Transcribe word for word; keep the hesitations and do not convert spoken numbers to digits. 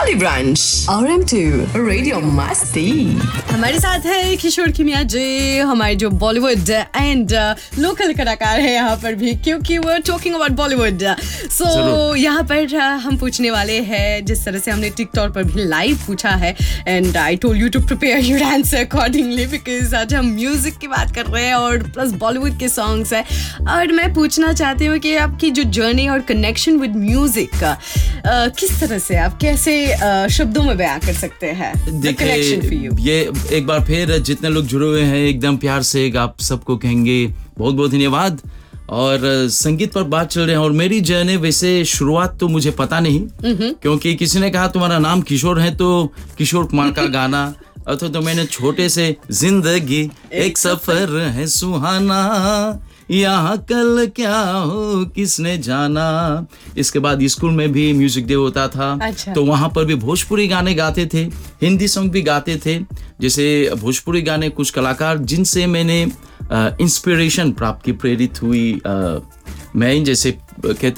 Bolly Brunch R M to radio मस्ती। हमारे साथ है किशोर किमिया जी, हमारे जो बॉलीवुड एंड लोकल कलाकार है यहाँ पर भी, क्योंकि वो टॉकिंग अबाउट बॉलीवुड। सो यहाँ पर uh, हम पूछने वाले हैं जिस तरह से हमने टिकटॉक पर भी लाइव पूछा है, and I told you to prepare your answer accordingly, because आज हम म्यूजिक की बात कर रहे हैं और प्लस बॉलीवुड के सॉन्ग्स है। और मैं पूछना चाहती हूँ कि आपकी जो जर्नी और कनेक्शन विद म्यूजिक का uh, किस तरह से, आप कैसे uh, शब्दों में बयां कर सकते हैं? देखिए, ये एक बार फिर जितने लोग जुड़े हुए हैं एकदम प्यार से आप सबको कहेंगे बहुत बहुत धन्यवाद। और संगीत पर बात चल रहे हैं और मेरी जर्नी, वैसे शुरुआत तो मुझे पता नहीं, क्योंकि किसी ने कहा तुम्हारा नाम किशोर है तो किशोर कुमार का गाना, अथवा तो मैंने छोटे से जिंदगी एक सफर है सुहाना, यहाँ कल क्या हो किसने जाना। इसके बाद स्कूल में भी म्यूजिक डे होता था। अच्छा। तो वहाँ पर भी भोजपुरी गाने गाते थे, हिंदी सॉन्ग भी गाते थे। जैसे भोजपुरी गाने कुछ कलाकार जिनसे मैंने इंस्पिरेशन प्राप्त की, प्रेरित हुई, आ, मैं जैसे कहते